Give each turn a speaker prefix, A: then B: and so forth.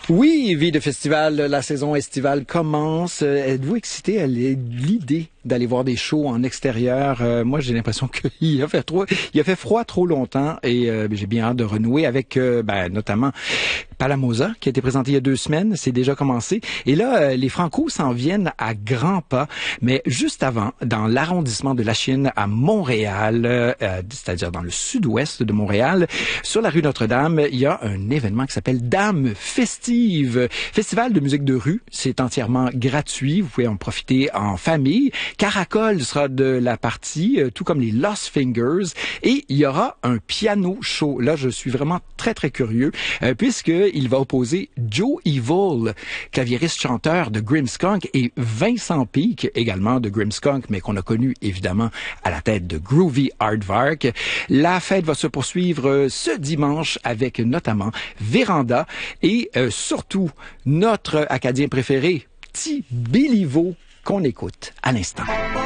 A: Oui, vie de festival, la saison estivale commence. Êtes-vous excité à l'idée d'aller voir des shows en extérieur? Moi, j'ai l'impression qu'il a fait froid trop longtemps et j'ai bien hâte de renouer avec notamment Palamosa, qui a été présenté il y a 2 semaines. C'est déjà commencé. Et là, les Franco s'en viennent à grands pas. Mais juste avant, dans l'arrondissement de Lachine à Montréal, c'est-à-dire dans le sud-ouest de Montréal, sur la rue Notre-Dame, il y a un événement qui s'appelle Dame Festive. Festival de musique de rue. C'est entièrement gratuit. Vous pouvez en profiter en famille. Caracol sera de la partie, tout comme les Lost Fingers. Et il y aura un piano show. Là, je suis vraiment très, très curieux, puisqu'il va opposer Joe Evil, claviériste chanteur de Grimmskunk, et Vincent Peake, également de Grimmskunk, mais qu'on a connu évidemment à la tête de Groovy Aardvark. La fête va se poursuivre ce dimanche avec notamment Véranda et surtout notre Acadien préféré, Petit Béliveau, qu'on écoute à l'instant.